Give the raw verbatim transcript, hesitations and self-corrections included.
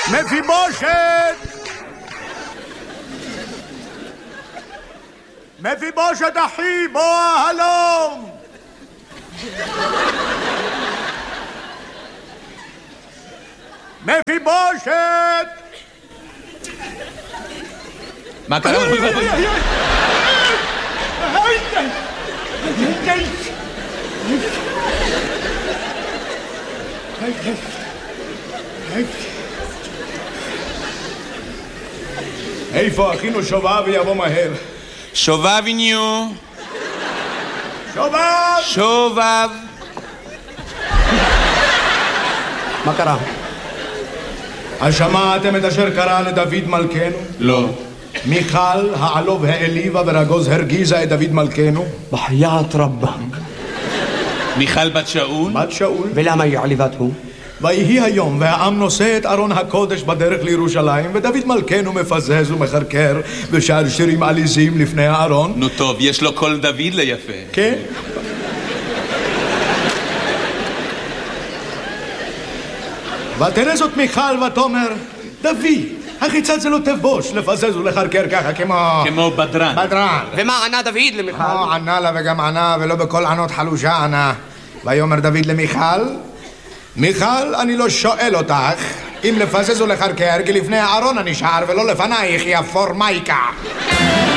מפיבושת! מפיבושת אחי, בוא הלום! מפיבושת! מה קרה? איפה אחינו שובב יבוא מהר? שובב איניו. שובב! שובב. מה קרה? השמעתם את אשר קרה לדוד מלכנו? לא. מיכל העלוב העליבה ורגוז הרגיזה את דוד מלכנו? בחיית רבה. מיכל בת שאול? בת שאול. ולמה היא עליבתו? ויהי היום והעם נושא את ארון הקודש בדרך לירושלים ודוד מלכנו מפזז ומחרקר ושר שירים עליזים לפני הארון. נו טוב, יש לו קול דוד ליפה. כן? ותראה זאת מיכל ותאמר, דוד, החיצת זה לא תבוש לפזז ולחרקר ככה כמו... כמו בדרן. בדרן. ומה ענה דוד למיכל? לא ענה לה וגם ענה ולא בכל ענות חלושה ענה. ויאמר דוד למיכל, מיכל, אני לא שואל אותך אם לפזז ולחרקר כי לפני הארון אני שר ולא לפנייך יא פורמייקה.